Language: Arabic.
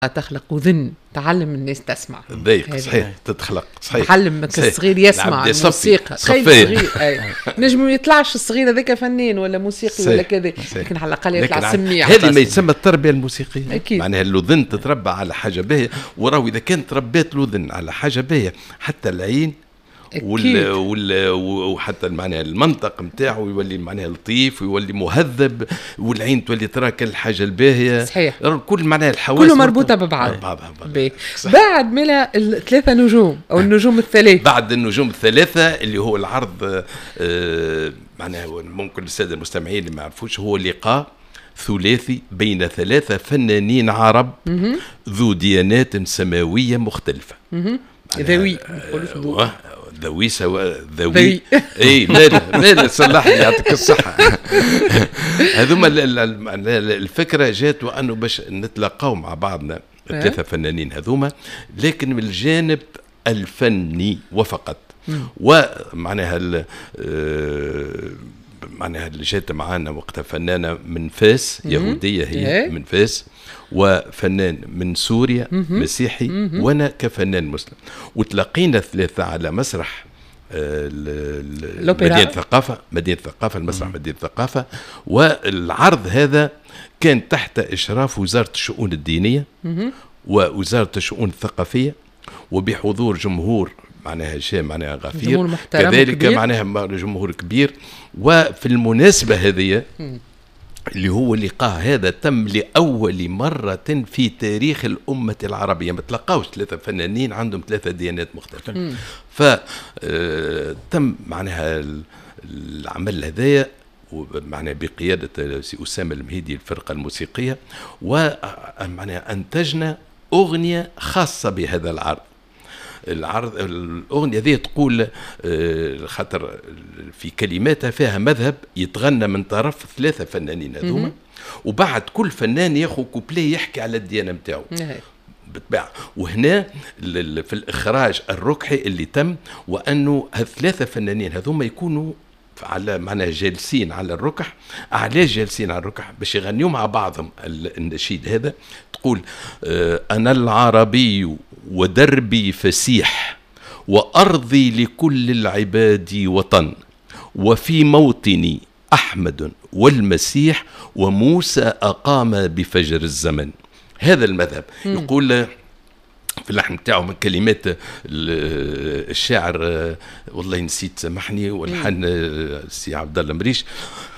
تخلق أذن، تعلم الناس تسمع. ضيق صحيح، تتخلق صحيح. تعلم الصغير يسمع الموسيقى. صغير نجم ما يطلعش الصغير هذاك فنان ولا موسيقي ولا كذا، لكن على الأقل يطلع سميع. هذه ما يسمى التربية الموسيقية. أكيد. معناها الأذن تتربى على حاجة باهية، وراو إذا كانت ربيت الأذن على حاجة باهية حتى العين وحتى معناها المنطق نتاعو يولي معناها لطيف ويولي مهذب، والعين تولي ترى كل حاجه الباهيه. صحيح. كل معناها الحواس كله مربوطه ببعض. بعد ملا الثلاثه نجوم او النجوم الثلاث، بعد النجوم الثلاثه اللي هو العرض معناها ممكن الساده المستمعين اللي ما يعرفوش، هو لقاء ثلاثي بين ثلاثه فنانين عرب ذو ديانات سماويه مختلفه. ذوي ذوي سواء ذوي اي لا صلحني يعطيك الصحه. هذوما الفكره جات وانه باش نتلاقاو مع بعضنا الثلاثه فنانين هذوما، لكن من الجانب الفني وفقط. ومعناها معناها اللي جات معانا وقتها فنانه من فاس يهوديه، هي من فاس، وفنان من سوريا مسيحي، وانا كفنان مسلم، وتلاقينا ثلاثه على مسرح مدينة ثقافة، المسرح مدينة ثقافة. والعرض هذا كان تحت إشراف وزارة الشؤون الدينية ووزارة الشؤون الثقافية، وبحضور جمهور معناها معناها غفير، كذلك معناها جمهور كبير. وفي المناسبة هذه اللي هو اللقاء هذا تم لأول مرة في تاريخ الأمة العربية، ما تلقاوش ثلاثة فنانين عندهم ثلاثة ديانات مختلفة. فتم معناها العمل هذايا ومعناها بقيادة سي أسامة المهيدي الفرقة الموسيقية، ومعناها أنتجنا أغنية خاصة بهذا العرض. الأغنية هذه تقول خاطر في كلماتها فيها مذهب يتغنى من طرف ثلاثة فنانين هذوما، وبعد كل فنان ياخذ كوبليه يحكي على الديانة متاعو بالطبع. وهنا في الإخراج الركحي اللي تم، وأنه هالثلاثة فنانين هذوما يكونوا على معناها جالسين على الركح. علاش جالسين على الركح؟ باش يغنيوا مع بعضهم النشيد هذا. تقول أنا العربي ودربي فسيح، وأرضي لكل العباد وطن، وفي موطني أحمد والمسيح، وموسى أقام بفجر الزمن. هذا المذهب يقول في اللحن بتاعه من كلمات الشاعر والله نسيت سامحني، والحن السي عبد الله مريش.